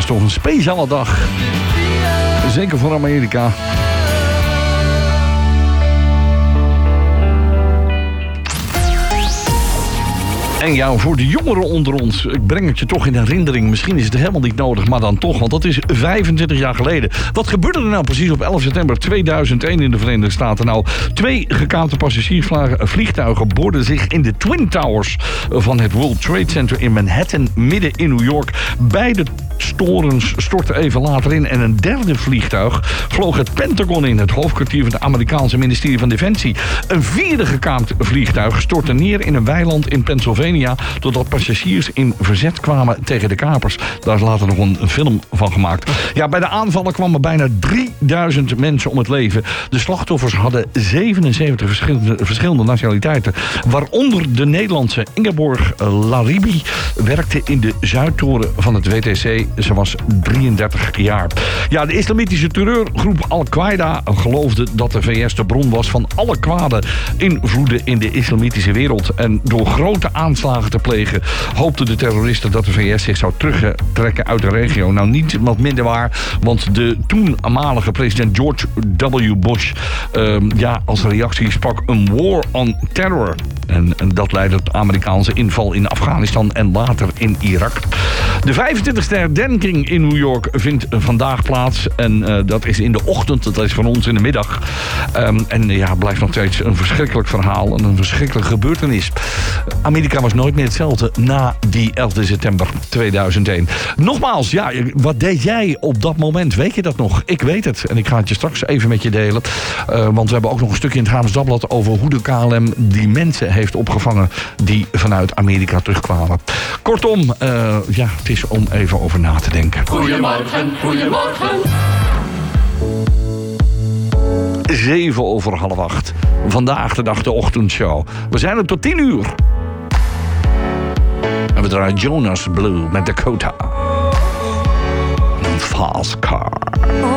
is toch een speciale dag. Zeker voor Amerika. En ja, voor de jongeren onder ons, ik breng het je toch in herinnering. Misschien is het helemaal niet nodig, maar dan toch, want dat is 25 jaar geleden. Wat gebeurde er nou precies op 11 september 2001 in de Verenigde Staten? Nou, 2 gekaapte passagiersvliegtuigen boorden zich in de Twin Towers van het World Trade Center in Manhattan, midden in New York. Beide torens stortten even later in en een derde vliegtuig vloog het Pentagon in, het hoofdkwartier van het Amerikaanse ministerie van Defensie. Een 4e gekaapt vliegtuig stortte neer in een weiland in Pennsylvania, totdat passagiers in verzet kwamen tegen de kapers. Daar is later nog een film van gemaakt. Ja, bij de aanvallen kwamen bijna 3000 mensen om het leven. De slachtoffers hadden 77 verschillende nationaliteiten, waaronder de Nederlandse Ingeborg Laribi werkte in de Zuidtoren van het WTC. Ze was 33 jaar. Ja, de islamitische terreurgroep Al-Qaeda geloofde dat de VS de bron was van alle kwade invloeden in de islamitische wereld. En door grote aanslagen te plegen hoopten de terroristen dat de VS zich zou terugtrekken uit de regio. Nou, niet wat minder waar, want de toenmalige president George W. Bush als reactie sprak een war on terror. En dat leidde tot de Amerikaanse inval in Afghanistan en later in Irak. De 25e herdenking in New York vindt vandaag plaats. En dat is in de ochtend, dat is van ons in de middag. Blijft nog steeds een verschrikkelijk verhaal en een verschrikkelijke gebeurtenis. Amerika was nooit meer hetzelfde na die 11 september 2001. Nogmaals, ja, wat deed jij op dat moment? Weet je dat nog? Ik weet het. En ik ga het je straks even met je delen. Want we hebben ook nog een stukje in het Haarlems Dagblad over hoe de KLM die mensen heeft opgevangen die vanuit Amerika terugkwamen. Kortom, het is om even over na te denken. Goedemorgen, goedemorgen. 7:07. Vandaag de dag de ochtendshow. We zijn er tot 10 uur. En we draaien Jonas Blue met Dakota. Een fast car.